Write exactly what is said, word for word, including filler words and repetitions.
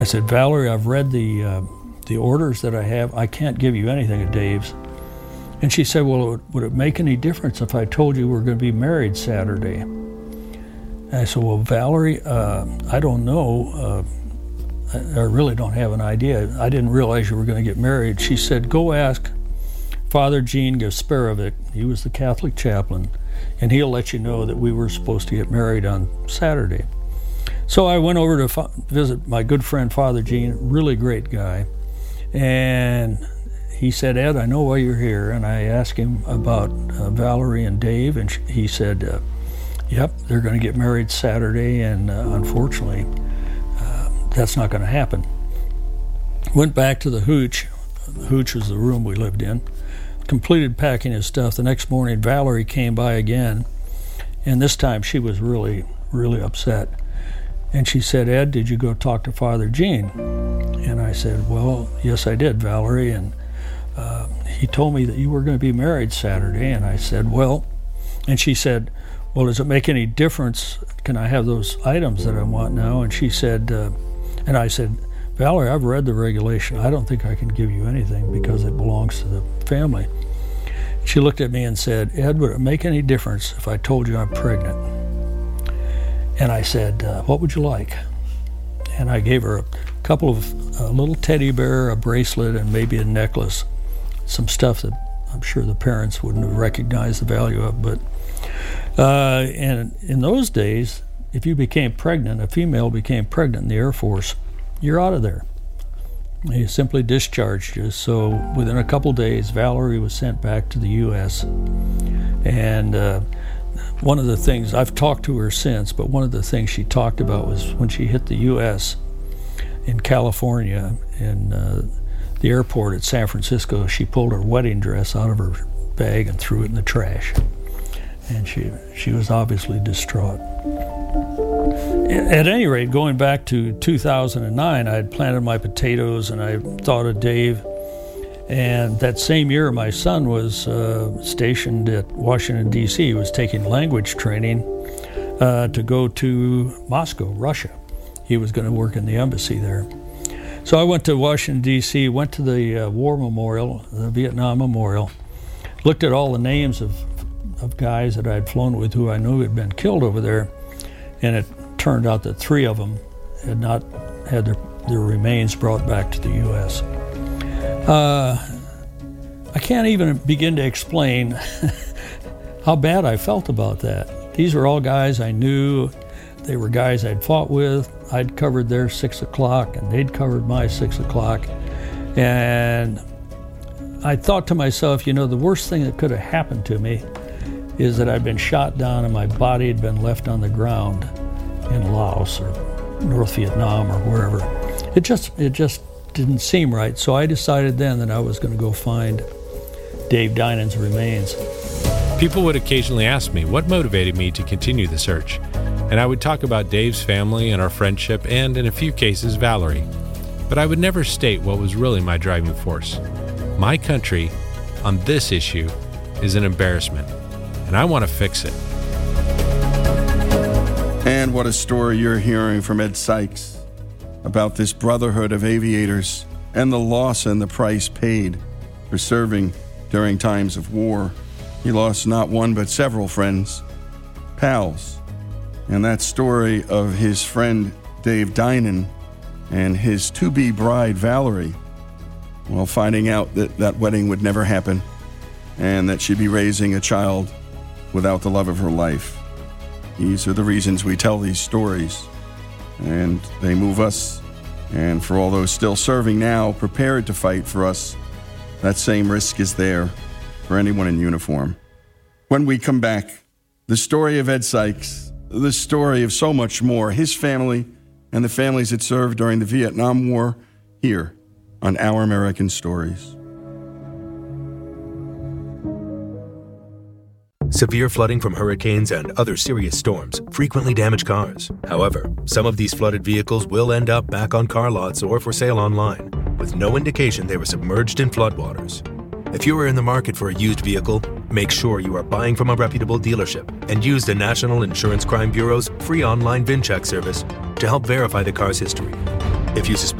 I said, Valerie, I've read the uh, the orders that I have. I can't give you anything at Dave's. And she said, well, would it make any difference if I told you we're going to be married Saturday? And I said, well, Valerie, uh, I don't know. Uh, I, I really don't have an idea. I didn't realize you were going to get married. She said, go ask Father Gene Gasparovic. He was the Catholic chaplain, and he'll let you know that we were supposed to get married on Saturday. So I went over to fa- visit my good friend, Father Gene, really great guy. And he said, Ed, I know why you're here. And I asked him about uh, Valerie and Dave, and sh- he said, uh, yep, they're going to get married Saturday, and uh, unfortunately, uh, that's not going to happen. Went back to the Hooch. The Hooch was the room we lived in. Completed packing his stuff. The next morning, Valerie came by again, and this time she was really, really upset. And she said, Ed, did you go talk to Father Gene? And I said, well, yes, I did, Valerie, and Uh, he told me that you were going to be married Saturday. And I said, well, and she said, well, does it make any difference? Can I have those items that I want now? And she said, uh, and I said, Valerie, I've read the regulation. I don't think I can give you anything because it belongs to the family. She looked at me and said, Ed, would it make any difference if I told you I'm pregnant? And I said, uh, what would you like? And I gave her a couple of, a little teddy bear, a bracelet, and maybe a necklace. Some stuff that I'm sure the parents wouldn't have recognized the value of. But uh, and in those days, if you became pregnant, a female became pregnant in the Air Force, you're out of there. They simply discharged you. So within a couple days, Valerie was sent back to the U S And uh, one of the things, I've talked to her since, but one of the things she talked about was when she hit the U S in California, in uh, the airport at San Francisco, she pulled her wedding dress out of her bag and threw it in the trash. And she she was obviously distraught. At any rate, going back to two thousand nine, I had planted my potatoes and I thought of Dave. And that same year, my son was uh, stationed at Washington, D C He was taking language training uh, to go to Moscow, Russia. He was going to work in the embassy there. So I went to Washington, D C, went to the uh, War Memorial, the Vietnam Memorial, looked at all the names of, of guys that I'd flown with who I knew had been killed over there, and it turned out that three of them had not had their, their remains brought back to the U S Uh, I can't even begin to explain how bad I felt about that. These were all guys I knew. They were guys I'd fought with. I'd covered their six o'clock, and they'd covered my six o'clock. And I thought to myself, you know, the worst thing that could have happened to me is that I'd been shot down and my body had been left on the ground in Laos or North Vietnam or wherever. It just, it just didn't seem right. So I decided then that I was going to go find Dave Dinan's remains. People would occasionally ask me what motivated me to continue the search. And I would talk about Dave's family and our friendship and, in a few cases, Valerie. But I would never state what was really my driving force. My country, on this issue, is an embarrassment, and I want to fix it. And what a story you're hearing from Ed Sykes about this brotherhood of aviators and the loss and the price paid for serving during times of war. He lost not one but several friends, pals. And that story of his friend Dave Dinan and his to-be bride Valerie, well, finding out that that wedding would never happen and that she'd be raising a child without the love of her life. These are the reasons we tell these stories, and they move us. And for all those still serving now, prepared to fight for us, that same risk is there for anyone in uniform. When we come back, the story of Ed Sykes, the story of so much more, his family and the families that served during the Vietnam War, here on Our American Stories. Severe flooding from hurricanes and other serious storms frequently damage cars. However, some of these flooded vehicles will end up back on car lots or for sale online, with no indication they were submerged in floodwaters. If you are in the market for a used vehicle, make sure you are buying from a reputable dealership and use the National Insurance Crime Bureau's free online VinCheck service to help verify the car's history. If you suspect